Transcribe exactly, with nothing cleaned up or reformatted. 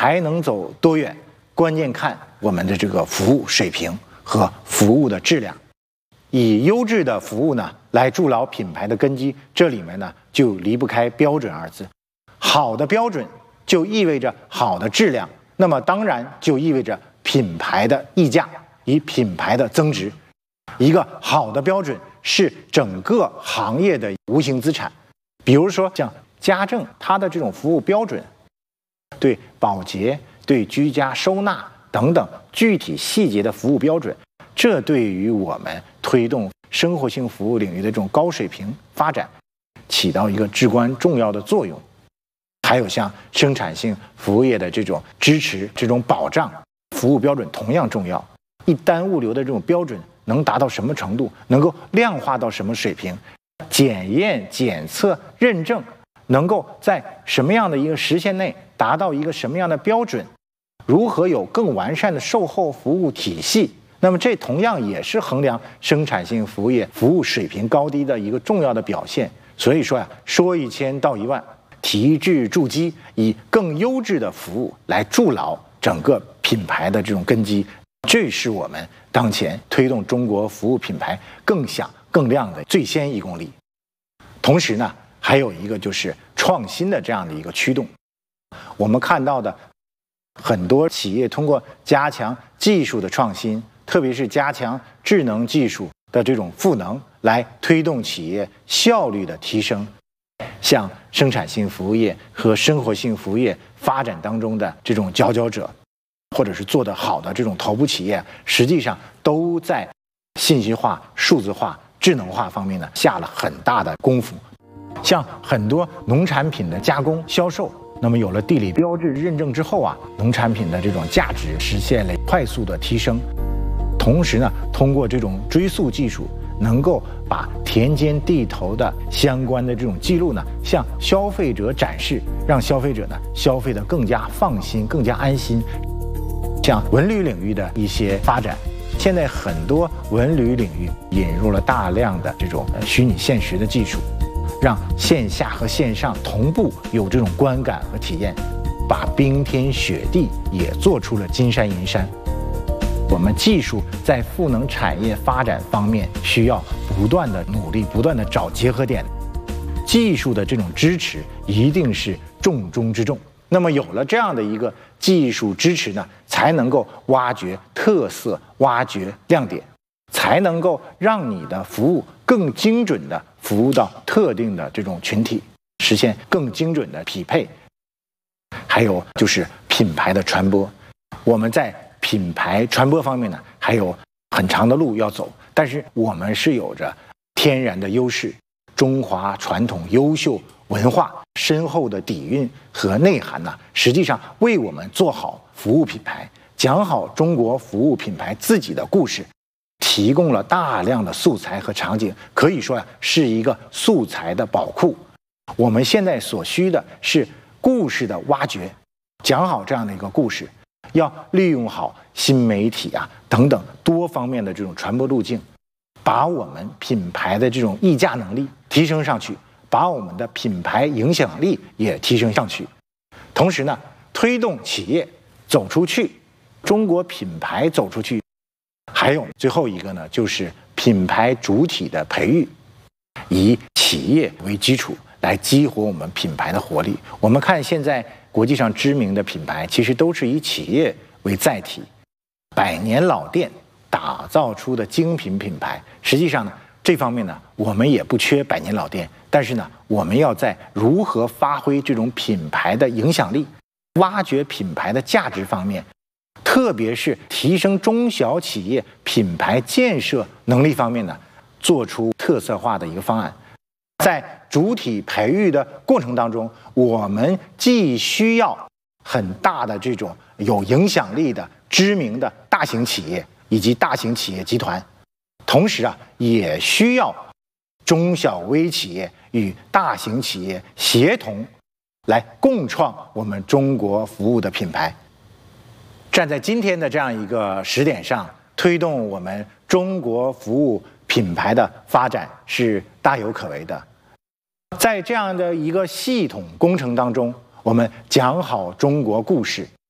牌能走多远，关键看我们的这个服务水平和服务的质量。以优质的服务呢来筑牢品牌的根基，这里面呢就离不开标准二字。好的标准就意味着好的质量，那么当然就意味着品牌的溢价，以品牌的增值。一个好的标准是整个行业的无形资产。比如说像家政，它的这种服务标准，对保洁、对居家收纳等等具体细节的服务标准，这对于我们推动生活性服务领域的这种高水平发展起到一个至关重要的作用。还有像生产性服务业的这种支持、这种保障，服务标准同样重要。一单物流的这种标准能达到什么程度，能够量化到什么水平，检验、检测、认证能够在什么样的一个时限内达到一个什么样的标准，如何有更完善的售后服务体系，那么这同样也是衡量生产性服务业服务水平高低的一个重要的表现。所以说呀，说一千道一万，提质筑基，以更优质的服务来筑牢整个品牌的这种根基，这是我们当前推动中国服务品牌更响更亮的最先一公里。同时呢，还有一个就是创新的这样的一个驱动。我们看到的很多企业通过加强技术的创新，特别是加强智能技术的这种赋能，来推动企业效率的提升。像生产性服务业和生活性服务业发展当中的这种佼佼者，或者是做得好的这种头部企业，实际上都在信息化、数字化、智能化方面呢下了很大的功夫。像很多农产品的加工销售，那么有了地理标志认证之后啊，农产品的这种价值实现了快速的提升。同时呢，通过这种追溯技术，能够把田间地头的相关的这种记录呢，向消费者展示，让消费者呢消费得更加放心、更加安心。像文旅领域的一些发展，现在很多文旅领域引入了大量的这种虚拟现实的技术，让线下和线上同步有这种观感和体验，把冰天雪地也做出了金山银山。我们技术在赋能产业发展方面需要不断的努力，不断的找结合点。技术的这种支持一定是重中之重。那么有了这样的一个技术支持呢，才能够挖掘特色，挖掘亮点，才能够让你的服务更精准的服务到特定的这种群体，实现更精准的匹配。还有就是品牌的传播，我们在品牌传播方面呢，还有很长的路要走，但是我们是有着天然的优势，中华传统优秀文化深厚的底蕴和内涵呢，实际上为我们做好服务品牌，讲好中国服务品牌自己的故事，提供了大量的素材和场景，可以说呀，是一个素材的宝库。我们现在所需的是故事的挖掘，讲好这样的一个故事，要利用好新媒体啊等等多方面的这种传播路径，把我们品牌的这种溢价能力提升上去，把我们的品牌影响力也提升上去。同时呢，推动企业走出去，中国品牌走出去。还有最后一个呢，就是品牌主体的培育，以企业为基础来激活我们品牌的活力。我们看现在国际上知名的品牌，其实都是以企业为载体，百年老店打造出的精品品牌。实际上呢，这方面呢，我们也不缺百年老店，但是呢，我们要在如何发挥这种品牌的影响力，挖掘品牌的价值方面，特别是提升中小企业品牌建设能力方面呢，做出特色化的一个方案。在主体培育的过程当中，我们既需要很大的这种有影响力的知名的大型企业以及大型企业集团，同时啊，也需要中小微企业与大型企业协同，来共创我们中国服务的品牌。站在今天的这样一个时点上，推动我们中国服务品牌的发展是大有可为的。在这样的一个系统工程当中，我们讲好中国故事，